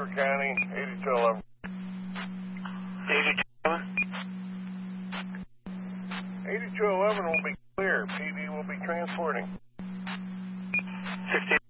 Broward County, 8211. 8211? 8211 will be clear. PD will be transporting. 15.